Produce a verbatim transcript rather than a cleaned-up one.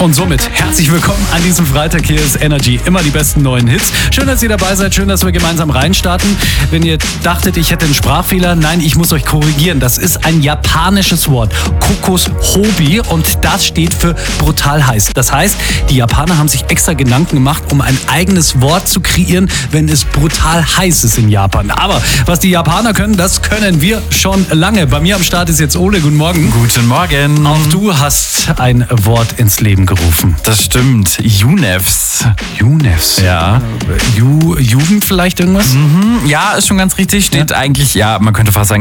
Und somit herzlich willkommen an diesem Freitag. Hier ist Energy, immer die besten neuen Hits. Schön, dass ihr dabei seid, schön, dass wir gemeinsam reinstarten. Wenn ihr dachtet, ich hätte einen Sprachfehler, nein, ich muss euch korrigieren. Das ist ein japanisches Wort, Kokoshōbi, und das steht für brutal heiß. Das heißt, die Japaner haben sich extra Gedanken gemacht, um ein eigenes Wort zu kreieren, wenn es brutal heiß ist in Japan. Aber was die Japaner können, das können wir schon lange. Bei mir am Start ist jetzt Ole, guten Morgen. Guten Morgen. Auch du hast ein Wort ins Leben gerufen. Das stimmt. Junefs. Junefs. Ja. Ju, Jugend vielleicht irgendwas? Mhm. Ja, ist schon ganz richtig. Steht Ja. eigentlich, ja, man könnte fast sagen,